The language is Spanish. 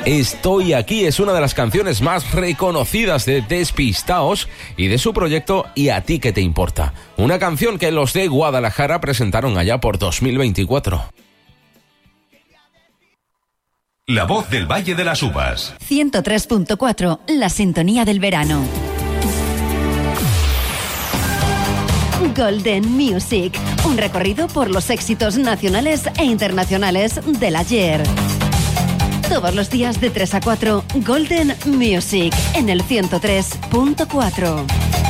Estoy aquí es una de las canciones más reconocidas de Despistaos y de su proyecto ¿Y a ti qué te importa? Una canción que los de Guadalajara presentaron allá por 2024. La voz del Valle de las Uvas. 103.4, la sintonía del verano. Golden Music, un recorrido por los éxitos nacionales e internacionales del ayer. Todos los días de 3 a 4, Golden Music, en el 103.4.